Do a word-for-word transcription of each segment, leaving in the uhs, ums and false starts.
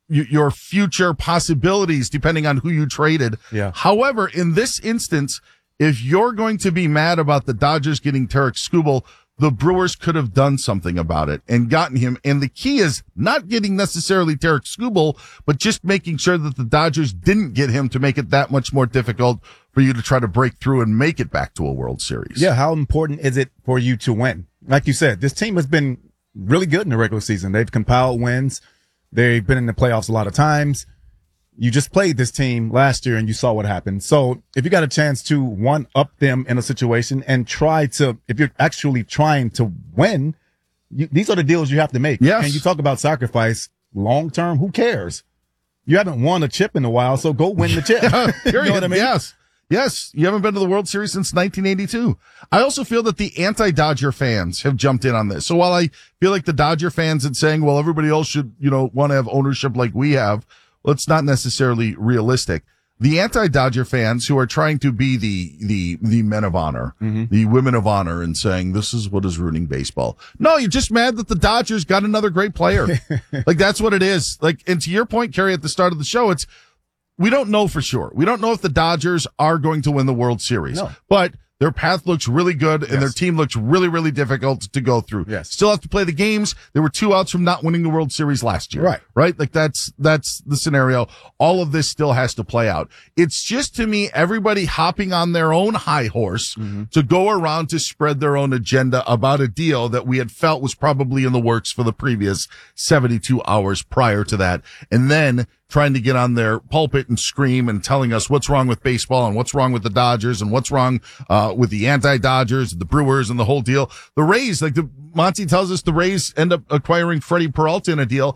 y- your future possibilities depending on who you traded. Yeah. However, in this instance, if you're going to be mad about the Dodgers getting Tarik Skubal, the Brewers could have done something about it and gotten him. And the key is not getting necessarily Tarik Skubal, but just making sure that the Dodgers didn't get him to make it that much more difficult for you to try to break through and make it back to a World Series. Yeah, how important is it for you to win? Like you said, this team has been really good in the regular season. They've compiled wins. They've been in the playoffs a lot of times. You just played this team last year and you saw what happened. So if you got a chance to one up them in a situation and try to, if you're actually trying to win, you, these are the deals you have to make. Yes. And you talk about sacrifice long term. Who cares? You haven't won a chip in a while, so go win the chip. You know what I mean? Yes. Yes. You haven't been to the World Series since nineteen eighty-two. I also feel that the anti-Dodger fans have jumped in on this. So while I feel like the Dodger fans are saying, well, everybody else should, you know, want to have ownership like we have, well, it's not necessarily realistic. The anti-Dodger fans who are trying to be the, the, the men of honor, mm-hmm. the women of honor and saying this is what is ruining baseball. No, you're just mad that the Dodgers got another great player. Like that's what it is. Like, and to your point, Kerry, at the start of the show, it's, we don't know for sure. We don't know if the Dodgers are going to win the World Series, no. but their path looks really good and yes. their team looks really, really difficult to go through. Yes. Still have to play the games. They were two outs from not winning the World Series last year. Right. Right? Like that's, that's the scenario. All of this still has to play out. It's just to me, everybody hopping on their own high horse mm-hmm. to go around to spread their own agenda about a deal that we had felt was probably in the works for the previous seventy-two hours prior to that. And then trying to get on their pulpit and scream and telling us what's wrong with baseball and what's wrong with the Dodgers and what's wrong, uh, with the anti-Dodgers, the Brewers and the whole deal. The Rays, like the, Monty tells us the Rays end up acquiring Freddie Peralta in a deal.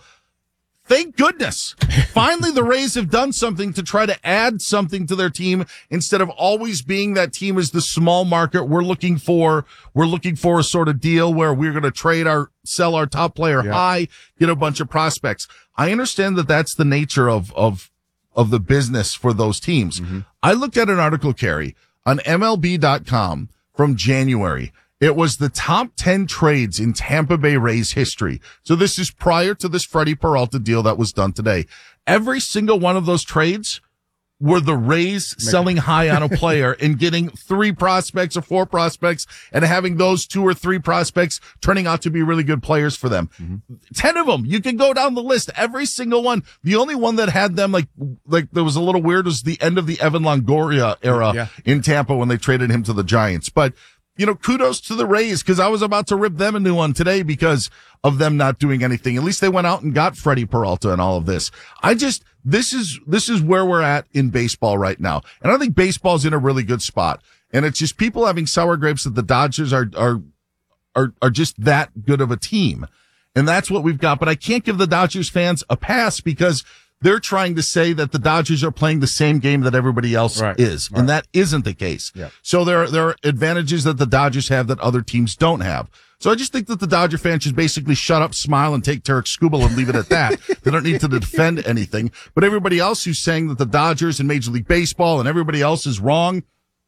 Thank goodness. Finally, the Rays have done something to try to add something to their team instead of always being that team as the small market. We're looking for, we're looking for a sort of deal where we're going to trade our, sell our top player yeah. high, get a bunch of prospects. I understand that that's the nature of, of, of the business for those teams. Mm-hmm. I looked at an article, Kerry, on M L B dot com from January. It was the top ten trades in Tampa Bay Rays history. So this is prior to this Freddie Peralta deal that was done today. Every single one of those trades were the Rays selling high on a player and getting three prospects or four prospects and having those two or three prospects turning out to be really good players for them. Mm-hmm. Ten of them. You can go down the list. Every single one. The only one that had them like, like there was a little weird was the end of the Evan Longoria era yeah. in Tampa when they traded him to the Giants. But you know, kudos to the Rays because I was about to rip them a new one today because of them not doing anything. At least they went out and got Freddie Peralta and all of this. I just, this is, this is where we're at in baseball right now. And I think baseball's in a really good spot. And it's just people having sour grapes that the Dodgers are, are, are, are just that good of a team. And that's what we've got. But I can't give the Dodgers fans a pass because they're trying to say that the Dodgers are playing the same game that everybody else right. is. Right. And that isn't the case. Yeah. So there are, there are advantages that the Dodgers have that other teams don't have. So I just think that the Dodger fans should basically shut up, smile, and take Tarik Skubal and leave it at that. They don't need to defend anything. But everybody else who's saying that the Dodgers and Major League Baseball and everybody else is wrong,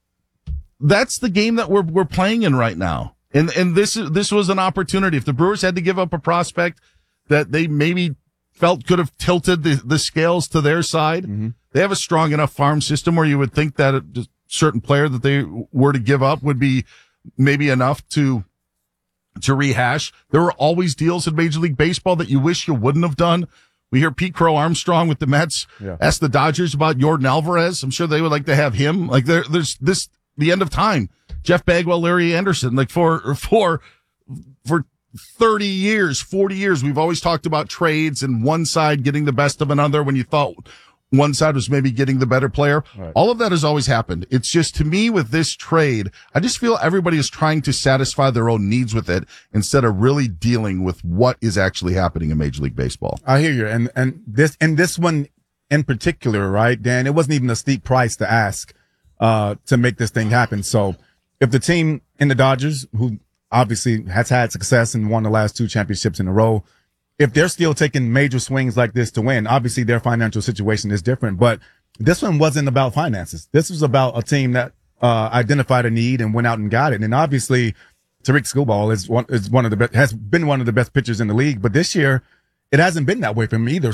that's the game that we're, we're playing in right now. And, and this, this was an opportunity. If the Brewers had to give up a prospect that they maybe felt could have tilted the, the scales to their side. Mm-hmm. They have a strong enough farm system where you would think that a certain player that they were to give up would be maybe enough to, to rehash. There are always deals in Major League Baseball that you wish you wouldn't have done. We hear Pete Crow Armstrong with the Mets yeah. ask the Dodgers about Yordan Alvarez. I'm sure they would like to have him. Like there, there's this, the end of time. Jeff Bagwell, Larry Anderson, like for, for, for, thirty years, forty years, we've always talked about trades and one side getting the best of another when you thought one side was maybe getting the better player. Right. All of that has always happened. It's just, to me, with this trade, I just feel everybody is trying to satisfy their own needs with it instead of really dealing with what is actually happening in Major League Baseball. I hear you. And, and this, and this one in particular, right, Dan, it wasn't even a steep price to ask, uh, to make this thing happen. So if the team in the Dodgers, who obviously has had success and won the last two championships in a row, if they're still taking major swings like this to win, obviously their financial situation is different, but this one wasn't about finances. This was about a team that, uh, identified a need and went out and got it. And obviously Tarik Skubal is one, is one of the best, has been one of the best pitchers in the league, but this year it hasn't been that way for him either.